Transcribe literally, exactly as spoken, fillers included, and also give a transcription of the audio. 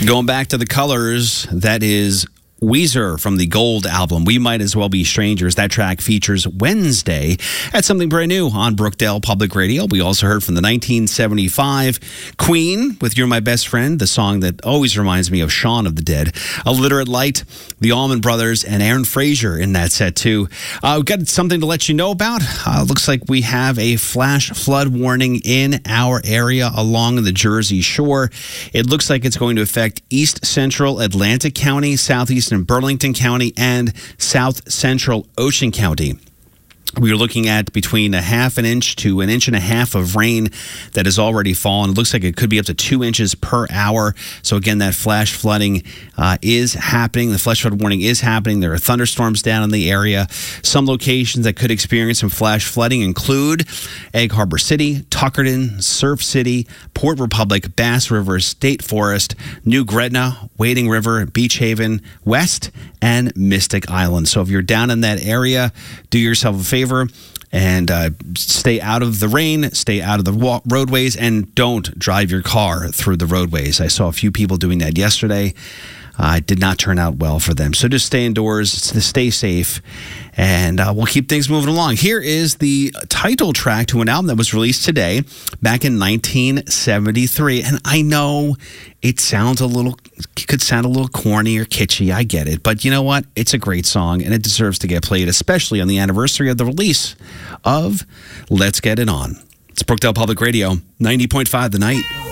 Going back to the Colors, that is Weezer from the Gold album, We Might As Well Be Strangers. That track features Wednesday at Something Brand New on Brookdale Public Radio. We also heard from the nineteen seventy-five Queen with You're My Best Friend, the song that always reminds me of Shaun of the Dead. Illiterate Light, the Allman Brothers, and Aaron Frazier in that set too. Uh, we've got something to let you know about. Uh, looks like we have a flash flood warning in our area along the Jersey Shore. It looks like it's going to affect East Central Atlantic County, Southeast in Burlington County, and South Central Ocean County. We are looking at between a half an inch to an inch and a half of rain that has already fallen. It looks like it could be up to two inches per hour. So again, that flash flooding uh, is happening. The flash flood warning is happening. There are thunderstorms down in the area. Some locations that could experience some flash flooding include Egg Harbor City, Tuckerton, Surf City, Port Republic, Bass River, State Forest, New Gretna, Wading River, Beach Haven, West, and Mystic Island. So if you're down in that area, do yourself a favor and uh, stay out of the rain, stay out of the walk- roadways, and don't drive your car through the roadways. I saw a few people doing that yesterday. Uh, it did not turn out well for them. So just stay indoors, stay safe, and uh, we'll keep things moving along. Here is the title track to an album that was released today, back in nineteen seventy-three. And I know it sounds a little, it could sound a little corny or kitschy. I get it. But you know what? It's a great song, and it deserves to get played, especially on the anniversary of the release of Let's Get It On. It's Brookdale Public Radio, ninety point five The Night.